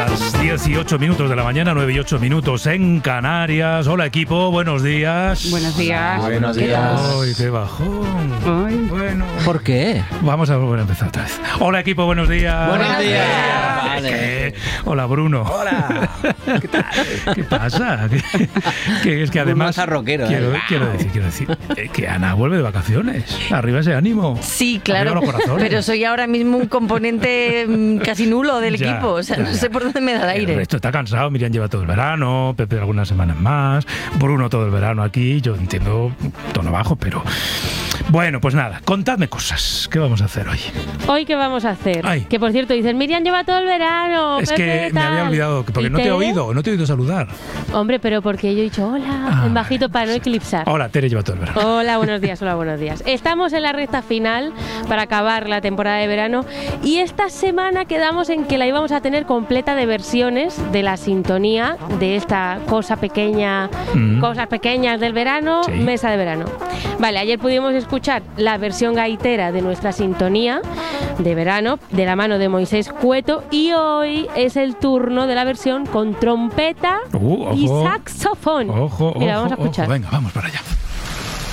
Las 18 minutos de la mañana, 9:08 en Canarias. Hola equipo, buenos días. Buenos días. Buenos días. ¡Ay, qué bajón! Ay. Bueno, ¿Por qué? vamos a volver a empezar otra vez. Hola equipo, buenos días. Buenos días. ¿Qué? Hola Bruno. Hola. ¿Qué tal? ¿Qué pasa? Que es que además Bruno rockero, quiero decir que Ana vuelve de vacaciones. Arriba ese ánimo. Sí, claro, Arriba los corazones. pero soy ahora mismo un componente casi nulo del Ya, equipo, o sea, no sé por dónde me da el El aire. resto está cansado, Miriam lleva todo el verano, Pepe algunas semanas más, Bruno todo el verano aquí, yo entiendo tono bajo, pero... Bueno, pues nada, contadme cosas. ¿Qué vamos a hacer hoy? ¿Hoy qué vamos a hacer? Ay. Que por cierto, dicen, Miriam lleva todo el verano. Es Pepe, que me tal. había olvidado, porque ¿Y no te he Tere? oído saludar. Hombre, pero porque yo he dicho hola, Ah, en bajito para no eclipsar. Hola, Tere lleva todo el verano. Hola, buenos días, hola, buenos días. Estamos en la recta final para acabar la temporada de verano y esta semana quedamos en que la íbamos a tener completa de versiones de la sintonía de esta cosa pequeña, cosas pequeñas del verano, Sí. mesa de verano. Vale, ayer pudimos escuchar la versión gaitera de nuestra sintonía de verano de la mano de Moisés Cueto y hoy es el turno de la versión con trompeta y Ojo. saxofón. Ojo, Mira, ojo, vamos a escuchar. ojo. Venga, vamos para allá.